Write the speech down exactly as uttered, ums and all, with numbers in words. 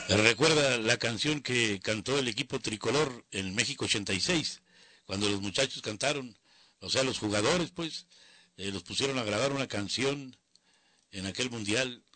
Recuerda la canción que cantó el equipo tricolor en México ochenta y seis, cuando los muchachos cantaron, o sea, los jugadores, pues, eh, los pusieron a grabar una canción en aquel mundial